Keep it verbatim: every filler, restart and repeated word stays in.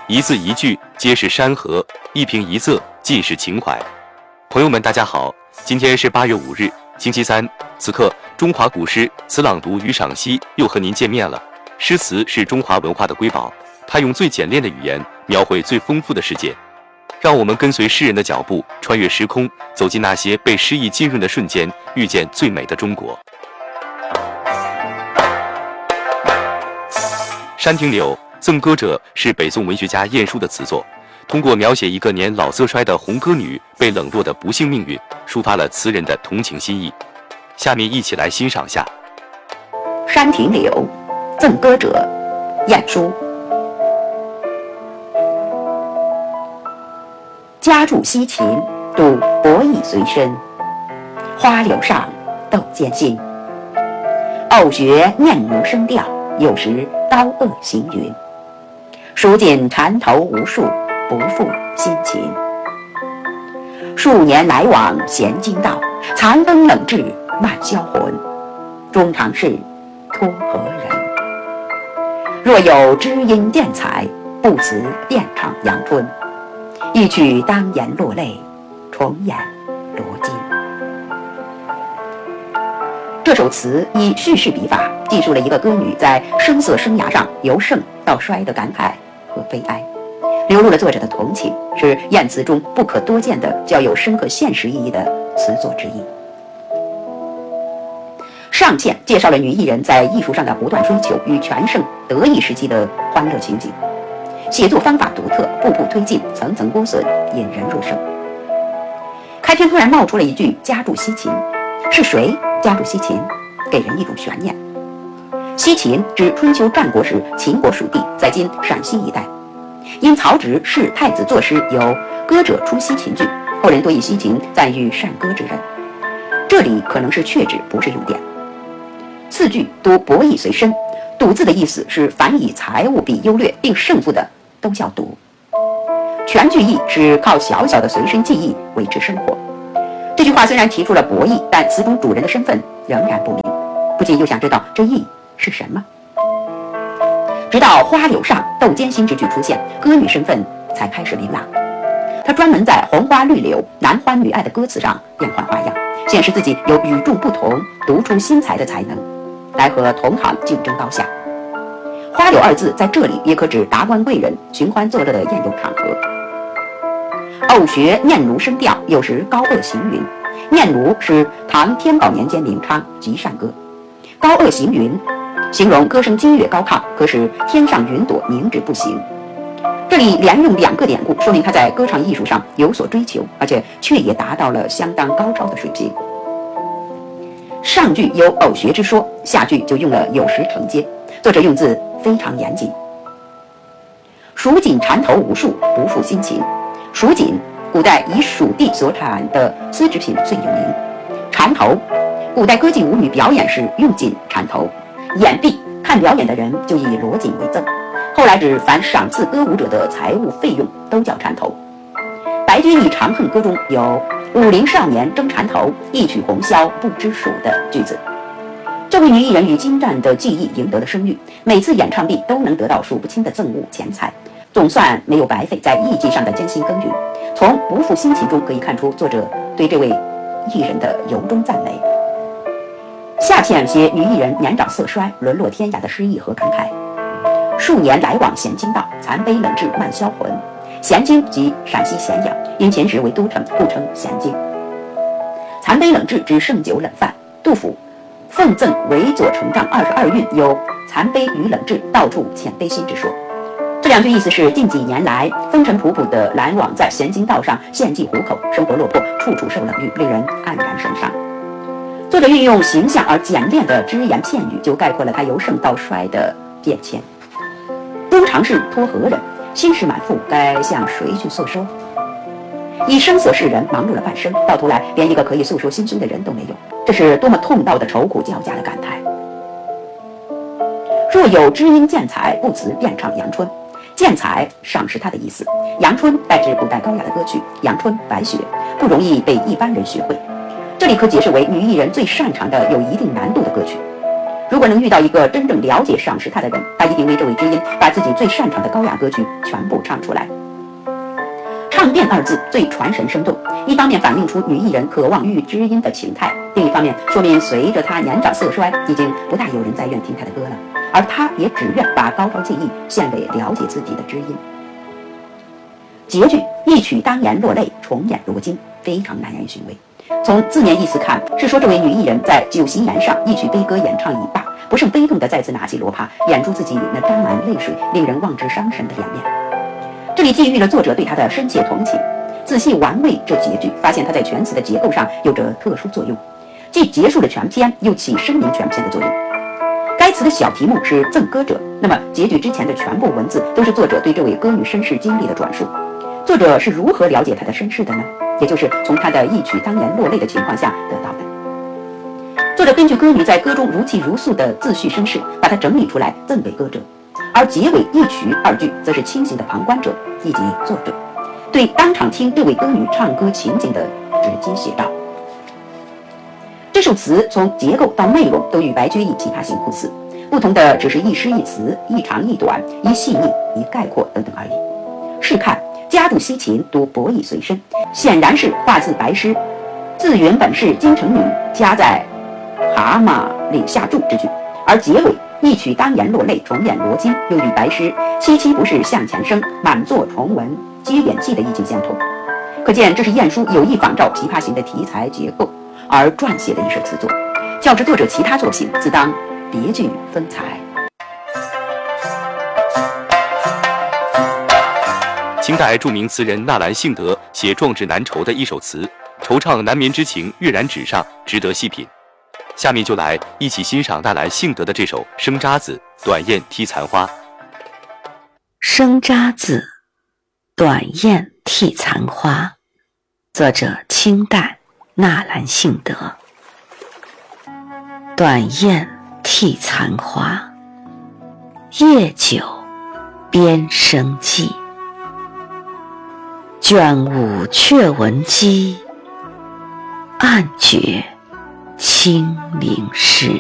一字一句皆是山河，一平一仄尽是情怀。朋友们，大家好，今天是八月五日，星期三。此刻，中华古诗词朗读与赏析又和您见面了。诗词是中华文化的瑰宝，它用最简练的语言描绘最丰富的世界。让我们跟随诗人的脚步，穿越时空，走进那些被诗意浸润的瞬间，遇见最美的中国。《山亭柳·赠歌者》是北宋文学家晏殊的词作，通过描写一个年老色衰的红歌女被冷落的不幸命运，抒发了词人的同情心意。下面一起来欣赏下 《山亭柳·赠歌者》晏殊。家住西秦，独薄翼随身。花柳上，斗艰辛。偶觉念奴声调，有时高恶行云。数尽缠头无数，不负辛勤。数年来往闲经道，残风冷炙慢销魂。终常是托何人？若有知音见采，不辞遍场阳春。一曲当言落泪，重演罗巾。这首词以叙事笔法，记述了一个歌女在声色生涯上由盛到衰的感慨和悲哀，流露了作者的同情，是晏词中不可多见的较有深刻现实意义的词作之一。上嵌介绍了女艺人在艺术上的不断追求与全盛得意时期的欢乐情景，写作方法独特，步步推进，层层剥笋，引人入胜。开篇突然冒出了一句家住西秦，是谁家住西秦？给人一种悬念。西秦指春秋战国时秦国属地，在今陕西一带。因曹植是太子作诗有歌者出西秦句，后人多以西秦赞誉善歌之人。这里可能是确指，不是用典。次句独博弈随身，赌字的意思是凡以财物比优劣定胜负的都叫赌。全句意是靠小小的随身技艺维持生活。这句话虽然提出了博弈，但词中主人的身份仍然不明，不禁又想知道这意是什么。直到花柳上，斗艰辛之句出现，歌女身份才开始明朗。她专门在红花绿柳、男欢女爱的歌词上变换花样，显示自己有与众不同、独出心裁的才能，来和同行竞争高下。花柳二字在这里也可指达官贵人寻欢作乐的宴游场合。偶学念奴声调，有时高恶行云。念奴是唐天宝年间名昌，极善歌。高恶行云形容歌声激越高亢，可使天上云朵凝滞不行。这里连用两个典故，说明他在歌唱艺术上有所追求，而且却也达到了相当高超的水平。上句有偶学之说，下句就用了有时承接，作者用字非常严谨。蜀锦缠头无数，不负辛勤。蜀锦，古代以蜀地所产的丝织品最有名。缠头，古代歌妓舞女表演时用锦缠头，眼闭看表演的人就以罗锦为赠。后来指凡赏赐歌舞者的财物费用都叫缠头。白居易《长恨歌》中有武陵少年争缠头，一曲红绡不知数的句子。这位女艺人与精湛的技艺赢得了声誉，每次演唱毕都能得到数不清的赠物钱财，总算没有白费在艺伎上的艰辛耕耘。从不负辛勤中可以看出作者对这位艺人的由衷赞美。下嵌写女艺人年长色衰、沦落天涯的诗意和感慨。数年来往闲经道，残杯冷炙慢销魂。咸京即陕西咸阳，因前时为都城，故称咸京。残杯冷炙指盛酒冷饭。杜甫奉赠韦左丞丈二十二韵，有残杯与冷炙，到处遣悲心之说。这两句意思是近几年来风尘仆仆的来往在咸京道上献祭糊口，生活落魄，处处受冷遇，令人黯然神伤。作者运用形象而简练的只言片语，就概括了他由盛到衰的变迁。终常是托何人？心事满腹，该向谁去诉说？以声色示人，忙碌了半生，到头来连一个可以诉说心声的人都没有，这是多么痛到的愁苦交加的感慨。若有知音见采，不辞遍唱阳春。见采赏识他的意思，阳春代指古代高雅的歌曲，阳春白雪，不容易被一般人学会。这里可解释为女艺人最擅长的有一定难度的歌曲。 如果能遇到一个真正了解赏识他的人，他一定为这位知音把自己最擅长的高雅歌曲全部唱出来。唱遍二字最传神生动，一方面反映出女艺人渴望遇知音的情态，另一方面说明随着她年长色衰，已经不大有人再愿听她的歌了，而她也只愿把高超技艺献给了解自己的知音。结句一曲当年落泪，重演罗巾，非常耐人寻味。从字面意思看，是说这位女艺人在酒席宴上一曲悲歌演唱已罢，不胜悲痛地再次拿起罗帕，演出自己那沾满泪水、令人望之伤神的脸面。这里寄寓了作者对她的深切同情。仔细玩味这结句，发现它在全词的结构上有着特殊作用，既结束了全篇，又起声明全篇的作用。该词的小题目是赠歌者，那么结句之前的全部文字都是作者对这位歌女身世经历的转述。作者是如何了解她的身世的呢？也就是从她的一曲当年落泪的情况下得到的。作者根据歌女在歌中如泣如诉的自叙身世，把它整理出来赠给歌者，而结尾一曲二句则是清醒的旁观者以及作者对当场听这位歌女唱歌情景的直接写照。这首词从结构到内容都与白居易奇葩行酷似，不同的只是一诗一词，一长一短，一细腻一概括等等而已。试看家住西秦，独博弈随身，显然是画自白诗，自云本是京城女，家在蛤蟆岭下住之句，而结尾一曲当年落泪，重演罗巾，又与白诗凄凄不是向前声，满座重闻皆远记的意境相同。可见这是晏殊有意仿照《琵琶行》的题材结构而撰写的一首词作，较之作者其他作品，自当别具风采。 清代著名词人纳兰性德写壮志难酬的一首词，惆怅难眠之情跃然纸上，值得细品。下面就来一起欣赏纳兰性德的这首《生渣子·短雁踢残花》。 生渣子，短雁踢残花，作者清代纳兰性德。短雁踢残花，夜久边生寂。卷舞却闻鸡，暗觉清明时。